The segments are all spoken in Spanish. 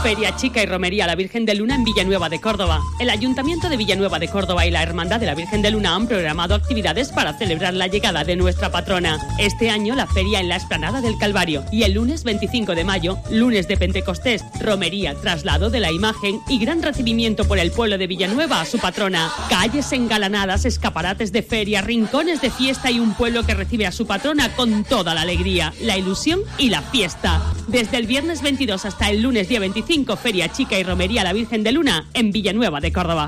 Feria Chica y Romería La Virgen de Luna en Villanueva de Córdoba. El Ayuntamiento de Villanueva de Córdoba y la Hermandad de la Virgen de Luna han programado actividades para celebrar la llegada de nuestra patrona. Este año la feria en la Explanada del Calvario y el lunes 25 de mayo, lunes de Pentecostés, romería, traslado de la imagen y gran recibimiento por el pueblo de Villanueva a su patrona. Calles engalanadas, escaparates de feria, rincones de fiesta y un pueblo que recibe a su patrona con toda la alegría, la ilusión y la fiesta. Desde el viernes 22 hasta el lunes día 25, Feria Chica y Romería La Virgen de Luna en Villanueva de Córdoba.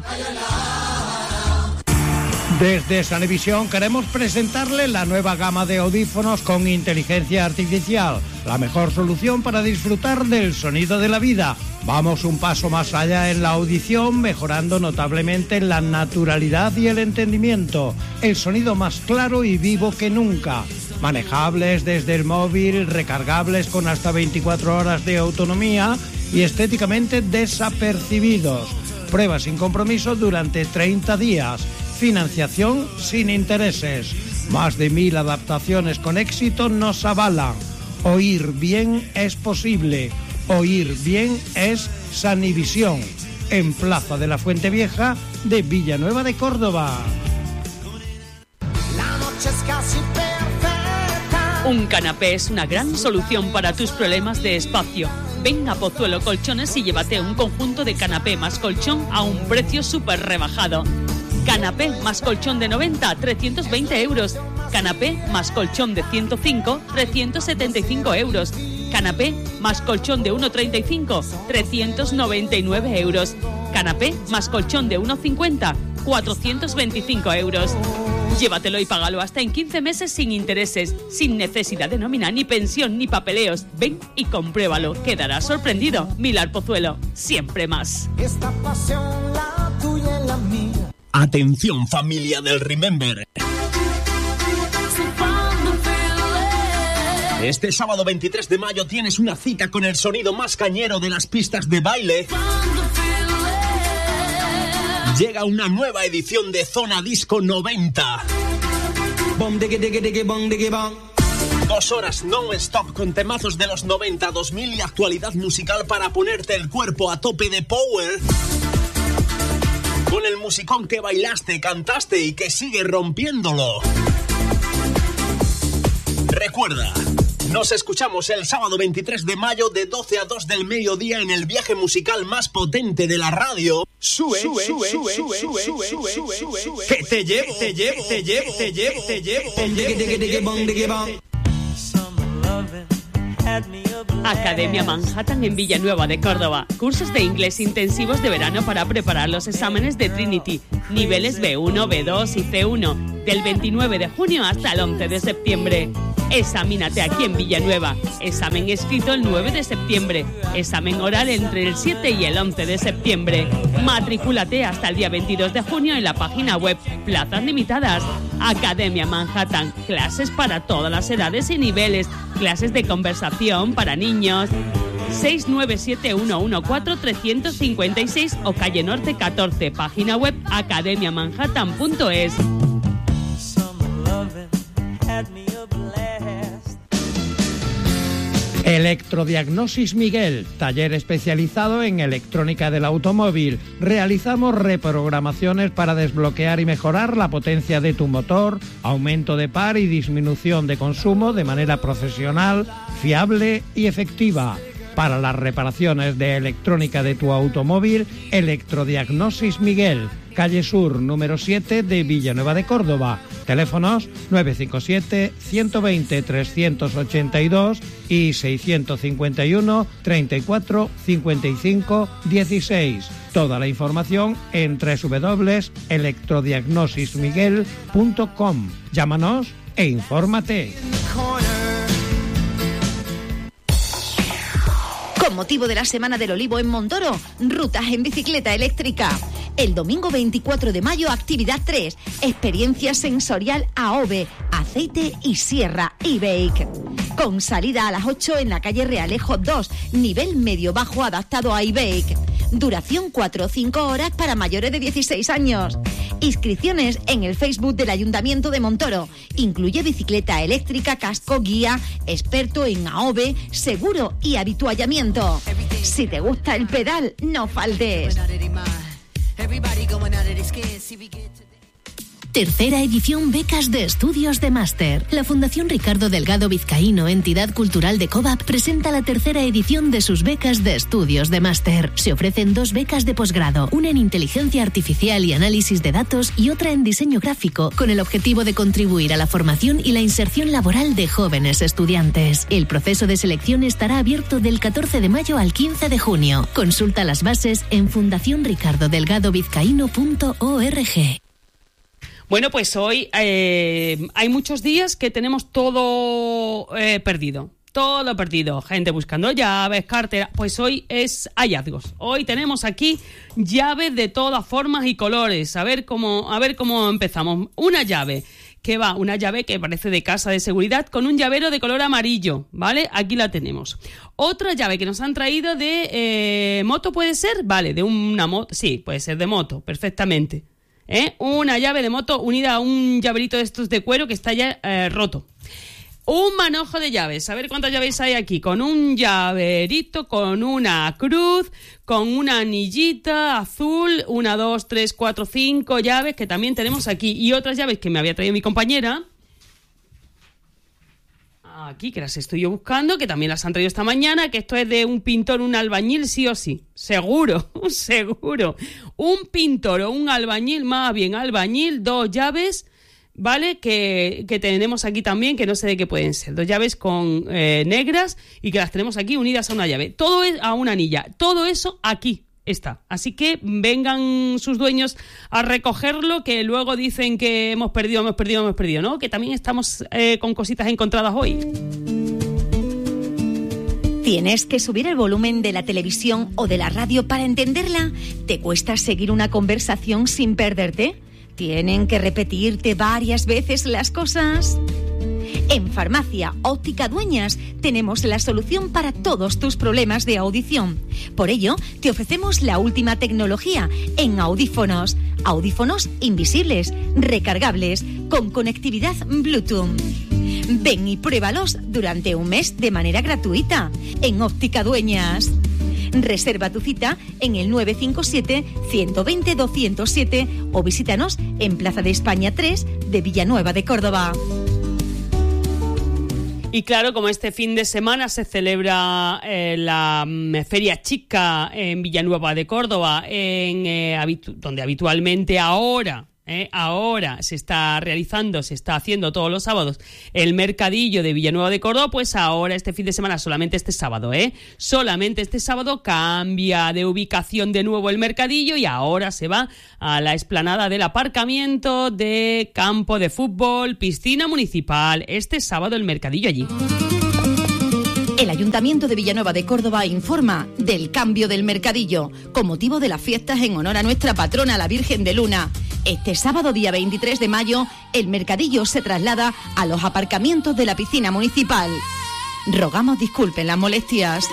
Desde Sanevisión queremos presentarle la nueva gama de audífonos con inteligencia artificial, la mejor solución para disfrutar del sonido de la vida. Vamos un paso más allá en la audición, mejorando notablemente la naturalidad y el entendimiento, el sonido más claro y vivo que nunca. Manejables desde el móvil, recargables con hasta 24 horas de autonomía y estéticamente desapercibidos. Prueba sin compromiso durante 30 días. Financiación sin intereses. Más de 1000 adaptaciones con éxito nos avalan. Oír bien es posible. Oír bien es Sanivisión. En Plaza de la Fuente Vieja de Villanueva de Córdoba. La noche es casi perfecta. Un canapé es una gran solución para tus problemas de espacio. Ven a Pozuelo Colchones y llévate un conjunto de canapé más colchón a un precio súper rebajado. Canapé más colchón de 90, 320 euros. Canapé más colchón de 105, 375 euros. Canapé más colchón de 1,35, 399 euros. Canapé más colchón de 1,50, 425 euros. Llévatelo y págalo hasta en 15 meses sin intereses, sin necesidad de nómina, ni pensión, ni papeleos. Ven y compruébalo, quedarás sorprendido. Milar Pozuelo, siempre más. Esta pasión, la tuya y la mía. Atención, familia del Remember. Este sábado 23 de mayo tienes una cita con el sonido más cañero de las pistas de baile. Llega una nueva edición de Zona Disco 90. 2 horas non-stop con temazos de los 90, 2000 y actualidad musical para ponerte el cuerpo a tope de power. Con el musicón que bailaste, cantaste y que sigue rompiéndolo. Recuerda, nos escuchamos el sábado 23 de mayo de 12 a 2 del mediodía en el viaje musical más potente de la radio. Sube. Que te llevo. Academia Manhattan en Villanueva de Córdoba. Cursos de inglés intensivos de verano para preparar los exámenes de Trinity. Niveles B1, B2 y C1. Del 29 de junio hasta el 11 de septiembre. Examínate aquí en Villanueva. Examen escrito el 9 de septiembre. Examen oral entre el 7 y el 11 de septiembre. Matricúlate hasta el día 22 de junio en la página web. Plazas limitadas. Academia Manhattan. Clases para todas las edades y niveles. Clases de conversación para niños. 697-114-356 o calle Norte 14. Página web academiamanhattan.es. Electrodiagnosis Miguel, taller especializado en electrónica del automóvil. Realizamos reprogramaciones para desbloquear y mejorar la potencia de tu motor, aumento de par y disminución de consumo de manera profesional, fiable y efectiva. Para las reparaciones de electrónica de tu automóvil, Electrodiagnosis Miguel, calle Sur, número 7 de Villanueva de Córdoba. Teléfonos 957-120-382 y 651-34-55-16. Toda la información en www.electrodiagnosismiguel.com. Llámanos e infórmate. Con motivo de la Semana del Olivo en Montoro, rutas en bicicleta eléctrica. El domingo 24 de mayo, actividad 3, experiencia sensorial AOVE, aceite y sierra e-bake. Con salida a las 8 en la calle Realejo 2, nivel medio-bajo adaptado a e-bake. Duración 4 o 5 horas para mayores de 16 años. Inscripciones en el Facebook del Ayuntamiento de Montoro. Incluye bicicleta eléctrica, casco, guía, experto en AOVE, seguro y habituallamiento. Si te gusta el pedal, no faltes. Tercera edición Becas de Estudios de Máster. La Fundación Ricardo Delgado Vizcaíno, entidad cultural de COVAP, presenta la tercera edición de sus becas de estudios de máster. Se ofrecen 2 becas de posgrado, una en Inteligencia Artificial y Análisis de Datos y otra en Diseño Gráfico, con el objetivo de contribuir a la formación y la inserción laboral de jóvenes estudiantes. El proceso de selección estará abierto del 14 de mayo al 15 de junio. Consulta las bases en fundacionricardodelgadovizcaíno.org. Bueno, pues hoy hay muchos días que tenemos todo perdido. Todo perdido. Gente buscando llaves, cartera. Pues hoy es hallazgos. Hoy tenemos aquí llaves de todas formas y colores. A ver cómo empezamos. Una llave que parece de casa de seguridad con un llavero de color amarillo, ¿vale? Aquí la tenemos. Otra llave que nos han traído de moto, ¿puede ser? Vale, de una moto. Sí, puede ser de moto, perfectamente. Una llave de moto unida a un llaverito de estos de cuero que está ya roto. Un manojo de llaves. A ver cuántas llaves hay aquí. Con un llaverito, con una cruz, con una anillita azul. 1, 2, 3, 4, 5 llaves que también tenemos aquí. Y otras llaves que me había traído mi compañera. Aquí, que las estoy yo buscando, que también las han traído esta mañana, que esto es de un pintor, un albañil, sí o sí. Seguro. Un pintor o un albañil, más bien albañil, 2 llaves, ¿vale? Que tenemos aquí también, que no sé de qué pueden ser. 2 llaves con negras y que las tenemos aquí unidas a una llave. Todo es a una anilla. Todo eso aquí está. Así que vengan sus dueños a recogerlo, que luego dicen que hemos perdido, ¿no? Que también estamos con cositas encontradas hoy. ¿Tienes que subir el volumen de la televisión o de la radio para entenderla? ¿Te cuesta seguir una conversación sin perderte? ¿Tienen que repetirte varias veces las cosas? En Farmacia Óptica Dueñas tenemos la solución para todos tus problemas de audición. Por ello, te ofrecemos la última tecnología en audífonos. Audífonos invisibles, recargables, con conectividad Bluetooth. Ven y pruébalos durante un mes de manera gratuita en Óptica Dueñas. Reserva tu cita en el 957-120-207 o visítanos en Plaza de España 3 de Villanueva de Córdoba. Y claro, como este fin de semana se celebra la Feria Chica en Villanueva de Córdoba, donde habitualmente ahora se está haciendo todos los sábados el mercadillo de Villanueva de Córdoba, pues ahora este fin de semana, solamente este sábado cambia de ubicación de nuevo el mercadillo y ahora se va a la explanada del aparcamiento de campo de fútbol, piscina municipal. Este sábado el mercadillo allí. El Ayuntamiento de Villanueva de Córdoba informa del cambio del mercadillo con motivo de las fiestas en honor a nuestra patrona, la Virgen de Luna. Este sábado, día 23 de mayo, el mercadillo se traslada a los aparcamientos de la piscina municipal. Rogamos disculpen las molestias.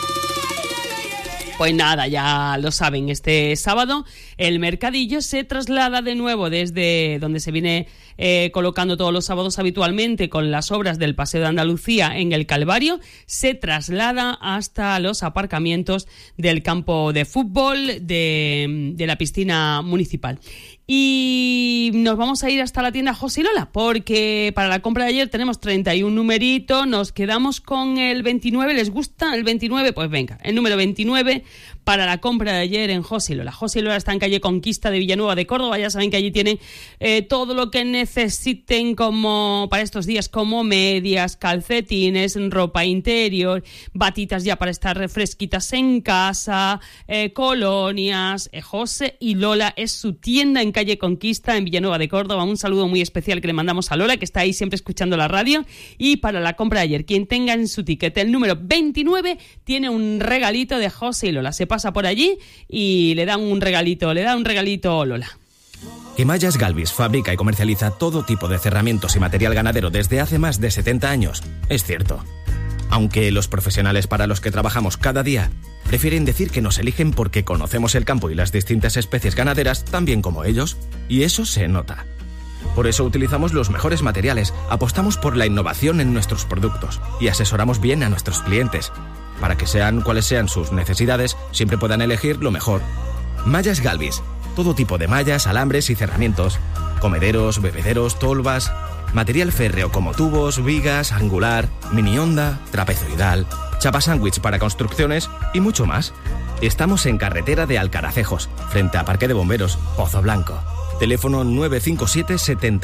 Pues nada, ya lo saben, este sábado el mercadillo se traslada de nuevo desde donde se viene colocando todos los sábados habitualmente con las obras del Paseo de Andalucía en el Calvario, se traslada hasta los aparcamientos del campo de fútbol de la piscina municipal. Y nos vamos a ir hasta la tienda José y Lola, porque para la compra de ayer tenemos 31 numeritos, nos quedamos con el 29, ¿les gusta el 29? Pues venga, el número 29 para la compra de ayer en José y Lola. José y Lola está en calle Conquista de Villanueva de Córdoba, ya saben que allí tienen todo lo que necesiten como para estos días, como medias, calcetines, ropa interior, batitas ya para estar fresquitas en casa, colonias. José y Lola es su tienda en calle Conquista en Villanueva de Córdoba. Un saludo muy especial que le mandamos a Lola, que está ahí siempre escuchando la radio. Y para la compra de ayer, quien tenga en su ticket el número 29 tiene un regalito de José y Lola. Se pasa por allí y le da un regalito Lola. Himayas Galvis fabrica y comercializa todo tipo de cerramientos y material ganadero desde hace más de 70 años. Es cierto. Aunque los profesionales para los que trabajamos cada día prefieren decir que nos eligen porque conocemos el campo y las distintas especies ganaderas tan bien como ellos, y eso se nota. Por eso utilizamos los mejores materiales, apostamos por la innovación en nuestros productos y asesoramos bien a nuestros clientes. Para que sean cuales sean sus necesidades, siempre puedan elegir lo mejor. Mallas Galvis. Todo tipo de mallas, alambres y cerramientos. Comederos, bebederos, tolvas. Material férreo como tubos, vigas, angular, mini onda, trapezoidal, chapa sándwich para construcciones y mucho más. Estamos en carretera de Alcaracejos, frente a Parque de Bomberos, Pozo Blanco. Teléfono 957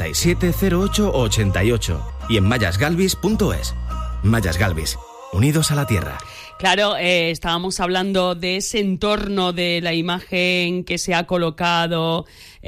770888 y en mallasgalvis.es. Mallas Galvis, unidos a la tierra. Claro, estábamos hablando de ese entorno de la imagen que se ha colocado,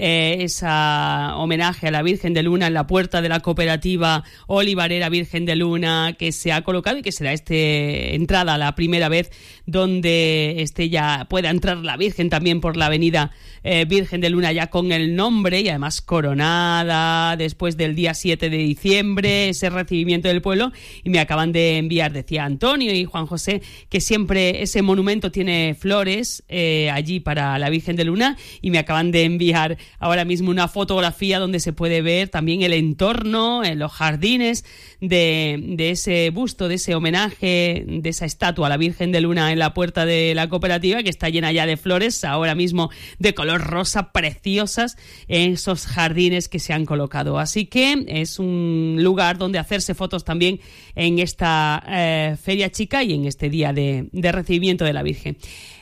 esa homenaje a la Virgen de Luna en la puerta de la cooperativa Olivarera Virgen de Luna, que se ha colocado y que será entrada la primera vez donde ya pueda entrar la Virgen también por la avenida Virgen de Luna ya con el nombre y además coronada después del día 7 de diciembre, ese recibimiento del pueblo. Y me acaban de enviar, decía Antonio y Juan José, que siempre ese monumento tiene flores allí para la Virgen de Luna, y me acaban de enviar ahora mismo una fotografía donde se puede ver también el entorno, los jardines de ese busto, de ese homenaje, de esa estatua a la Virgen de Luna en la puerta de la cooperativa, que está llena ya de flores, ahora mismo de color rosa, preciosas, en esos jardines que se han colocado. Así que es un lugar donde hacerse fotos también en esta feria chica y en este día de recibimiento de la Virgen.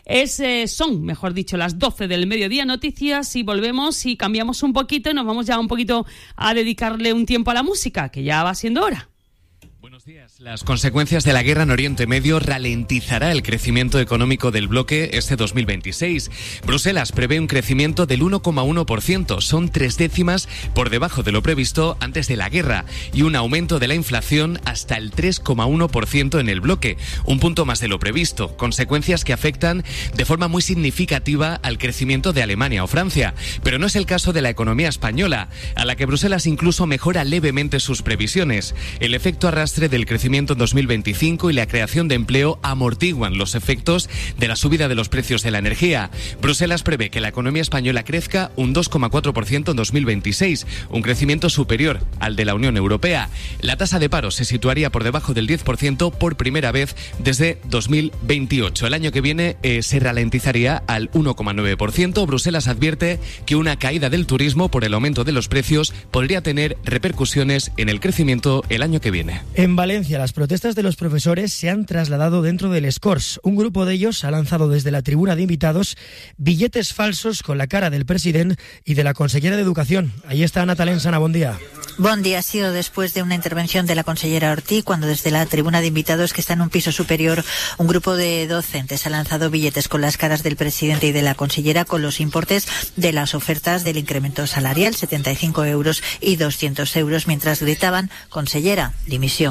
Son, mejor dicho, las 12 del mediodía, noticias, y volvemos y cambiamos un poquito y nos vamos ya un poquito a dedicarle un tiempo a la música, que ya va siendo hora. Buenos días. Las consecuencias de la guerra en Oriente Medio ralentizará el crecimiento económico del bloque este 2026. Bruselas prevé un crecimiento del 1,1%, son 0,3 por debajo de lo previsto antes de la guerra, y un aumento de la inflación hasta el 3,1% en el bloque, un punto más de lo previsto, consecuencias que afectan de forma muy significativa al crecimiento de Alemania o Francia. Pero no es el caso de la economía española, a la que Bruselas incluso mejora levemente sus previsiones. El efecto arrastre del crecimiento en 2025 y la creación de empleo amortiguan los efectos de la subida de los precios de la energía. Bruselas prevé que la economía española crezca un 2,4% en 2026, un crecimiento superior al de la Unión Europea. La tasa de paro se situaría por debajo del 10% por primera vez desde 2028. El año que viene se ralentizaría al 1,9%. Bruselas advierte que una caída del turismo por el aumento de los precios podría tener repercusiones en el crecimiento el año que viene. En Valencia, las protestas de los profesores se han trasladado dentro del Escors. Un grupo de ellos ha lanzado desde la tribuna de invitados billetes falsos con la cara del presidente y de la consellera de Educación. Ahí está Natalén Sana, buen día. Buen día. Ha sido después de una intervención de la consellera Ortiz, cuando desde la tribuna de invitados, que está en un piso superior, un grupo de docentes ha lanzado billetes con las caras del presidente y de la consellera con los importes de las ofertas del incremento salarial, 75 euros y 200 euros, mientras gritaban: consellera, dimisión.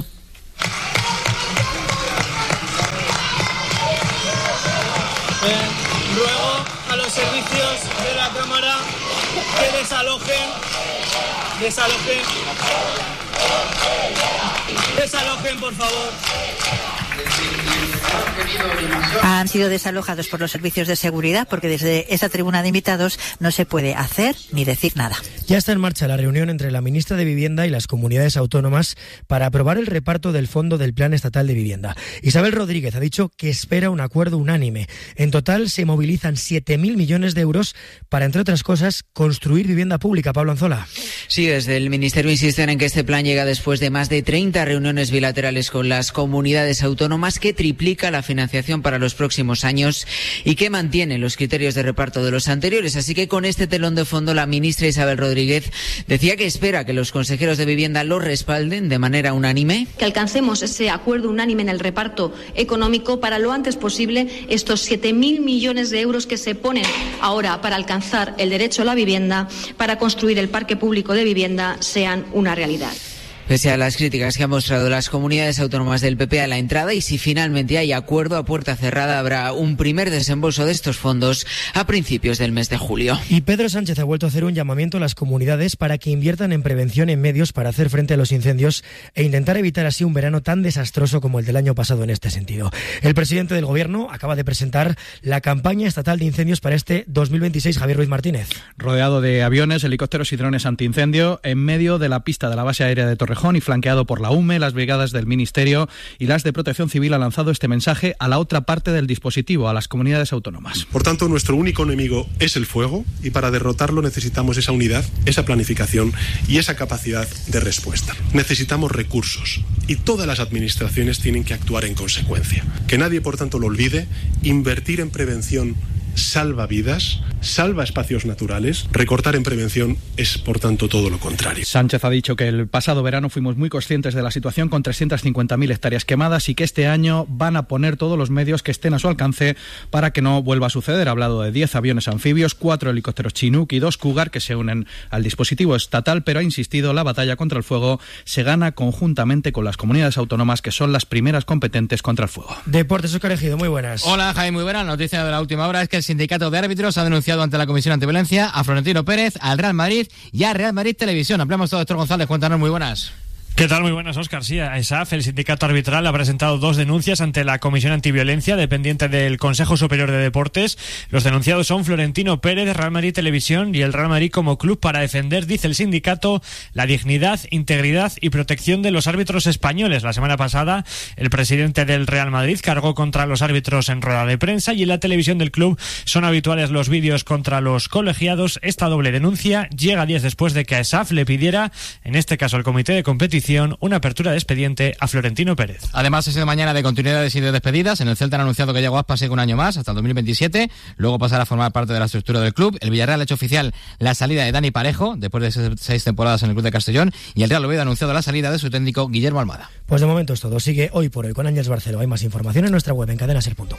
Ruego a los servicios de la Cámara que desalojen, por favor. Han sido desalojados por los servicios de seguridad porque desde esa tribuna de invitados no se puede hacer ni decir nada. Ya está en marcha la reunión entre la ministra de Vivienda y las comunidades autónomas para aprobar el reparto del fondo del Plan Estatal de Vivienda. Isabel Rodríguez ha dicho que espera un acuerdo unánime. En total se movilizan 7.000 millones de euros para, entre otras cosas, construir vivienda pública. Pablo Anzola. Sí, desde el Ministerio insisten en que este plan llega después de más de 30 reuniones bilaterales con las comunidades autónomas, que triplica la financiación para los próximos años y que mantiene los criterios de reparto de los anteriores. Así que con este telón de fondo, la ministra Isabel Rodríguez decía que espera que los consejeros de Vivienda lo respalden de manera unánime. Que alcancemos ese acuerdo unánime en el reparto económico para lo antes posible, estos 7.000 millones de euros que se ponen ahora para alcanzar el derecho a la vivienda, para construir el parque público de vivienda, sean una realidad. Pese a las críticas que han mostrado las comunidades autónomas del PP a la entrada, y si finalmente hay acuerdo a puerta cerrada, habrá un primer desembolso de estos fondos a principios del mes de julio. Y Pedro Sánchez ha vuelto a hacer un llamamiento a las comunidades para que inviertan en prevención en medios para hacer frente a los incendios e intentar evitar así un verano tan desastroso como el del año pasado en este sentido. El presidente del Gobierno acaba de presentar la campaña estatal de incendios para este 2026. Javier Ruiz Martínez. Rodeado de aviones, helicópteros y drones antiincendio en medio de la pista de la base aérea de Torrejón y flanqueado por la UME, las brigadas del Ministerio y las de Protección Civil, ha lanzado este mensaje a la otra parte del dispositivo, a las comunidades autónomas. Por tanto, nuestro único enemigo es el fuego y para derrotarlo necesitamos esa unidad, esa planificación y esa capacidad de respuesta. Necesitamos recursos y todas las administraciones tienen que actuar en consecuencia. Que nadie, por tanto, lo olvide, invertir en prevención salva vidas, salva espacios naturales. Recortar en prevención es, por tanto, todo lo contrario. Sánchez ha dicho que el pasado verano fuimos muy conscientes de la situación con 350.000 hectáreas quemadas y que este año van a poner todos los medios que estén a su alcance para que no vuelva a suceder. Ha hablado de 10 aviones anfibios, 4 helicópteros Chinook y 2 Cougar que se unen al dispositivo estatal, pero ha insistido, la batalla contra el fuego se gana conjuntamente con las comunidades autónomas, que son las primeras competentes contra el fuego. Deportes, Óscar Ejido, muy buenas. Hola, Jaime, muy buenas. Noticia de la última hora es que el sindicato de árbitros ha denunciado ante la Comisión Antiviolencia a Florentino Pérez, al Real Madrid y a Real Madrid Televisión. Ampliamos todo, Héctor González, cuéntanos, muy buenas. ¿Qué tal? Muy buenas, Óscar. Sí, ESAF, el sindicato arbitral, ha presentado 2 denuncias ante la Comisión Antiviolencia, dependiente del Consejo Superior de Deportes. Los denunciados son Florentino Pérez, Real Madrid Televisión y el Real Madrid como club, para defender, dice el sindicato, la dignidad, integridad y protección de los árbitros españoles. La semana pasada, el presidente del Real Madrid cargó contra los árbitros en rueda de prensa, y en la televisión del club son habituales los vídeos contra los colegiados. Esta doble denuncia llega días después de que a ESAF le pidiera, en este caso al comité de competición, una apertura de expediente a Florentino Pérez. Además, es de mañana de continuidades y de despedidas. En el Celta han anunciado que Yago Aspas sigue un año más, hasta el 2027. Luego pasará a formar parte de la estructura del club. El Villarreal ha hecho oficial la salida de Dani Parejo, después de 6 temporadas en el club de Castellón. Y el Real Oviedo ha anunciado la salida de su técnico Guillermo Almada. Pues de momento es todo. Sigue Hoy por Hoy con Ángels Barceló. Hay más información en nuestra web en cadenaser.com.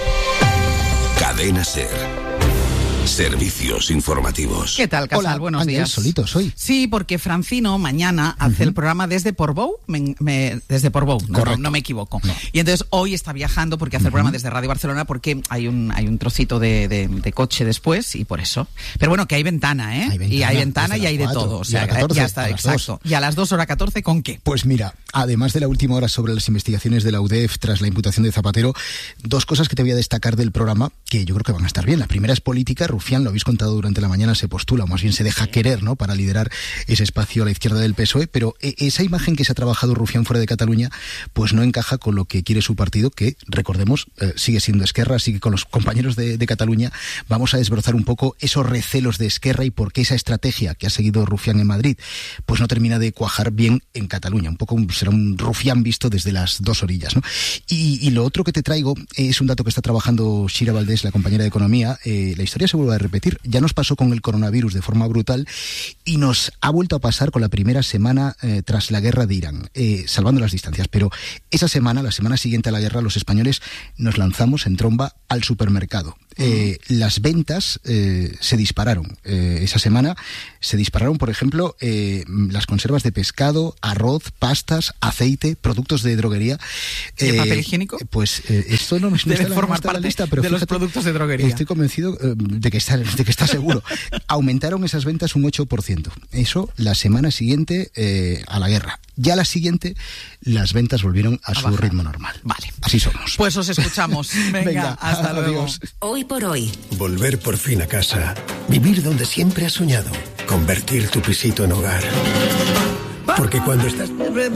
Cadena Ser. Servicios informativos. ¿Qué tal, Casal? Hola, buenos Ángel, días. solitos hoy. Sí, porque Francino mañana hace el programa desde Portbou, desde Portbou, no me equivoco. No. Y entonces hoy está viajando porque hace el programa desde Radio Barcelona, porque hay un trocito de coche después, y por eso. Pero bueno, que hay ventana, ¿eh? Hay ventana y hay de todo. O sea, 14, ya está, exacto. 2. Y a las 2:14, ¿con qué? Pues mira, además de la última hora sobre las investigaciones de la UDEF tras la imputación de Zapatero, 2 cosas que te voy a destacar del programa que yo creo que van a estar bien. La primera es política. Rufián, lo habéis contado durante la mañana, se postula, o más bien se deja querer, ¿no?, para liderar ese espacio a la izquierda del PSOE, pero esa imagen que se ha trabajado Rufián fuera de Cataluña, pues no encaja con lo que quiere su partido, que, recordemos, sigue siendo Esquerra, así que con los compañeros de Cataluña vamos a desbrozar un poco esos recelos de Esquerra y por qué esa estrategia que ha seguido Rufián en Madrid, pues no termina de cuajar bien en Cataluña. Un poco será un Rufián visto desde las 2 orillas, ¿no? Y lo otro que te traigo es un dato que está trabajando Shira Valdés, la compañera de Economía. La historia se vuelve a repetir. Ya nos pasó con el coronavirus de forma brutal y nos ha vuelto a pasar con la primera semana tras la guerra de Irán, salvando las distancias. Pero esa semana, la semana siguiente a la guerra, los españoles nos lanzamos en tromba al supermercado. Las ventas se dispararon. Esa semana se dispararon, por ejemplo, las conservas de pescado, arroz, pastas, aceite, productos de droguería. ¿Y el papel higiénico? Pues esto no debe formar parte la lista, pero de los productos de droguería. Estoy convencido de que está seguro. Aumentaron esas ventas un 8%. Eso la semana siguiente a la guerra. Ya la siguiente, las ventas volvieron a su ritmo normal. Vale. Así somos. Pues os escuchamos. Venga, hasta luego. Hoy por hoy. Volver por fin a casa. Vivir donde siempre has soñado. Convertir tu pisito en hogar. Porque cuando estás...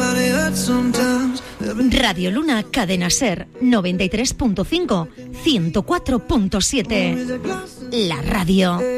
Radio Luna, Cadena Ser, 93.5, 104.7. La radio.